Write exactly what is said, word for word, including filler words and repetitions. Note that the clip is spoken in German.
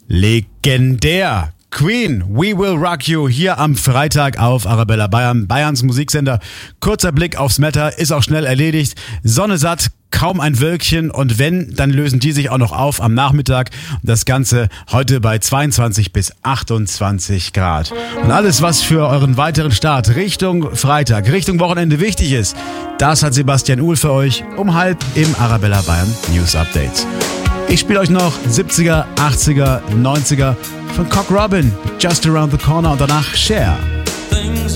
Legendär. Queen, We Will Rock You, hier am Freitag auf Arabella Bayern, Bayerns Musiksender. Kurzer Blick aufs Wetter, ist auch schnell erledigt. Sonne satt, kaum ein Wölkchen und wenn, dann lösen die sich auch noch auf am Nachmittag. Das Ganze heute bei zweiundzwanzig bis achtundzwanzig Grad. Und alles, was für euren weiteren Start Richtung Freitag, Richtung Wochenende wichtig ist, das hat Sebastian Uhl für euch um halb im Arabella Bayern News Update. Ich spiele euch noch siebziger, achtziger, neunziger von Cock Robin, Just Around the Corner und danach Cher.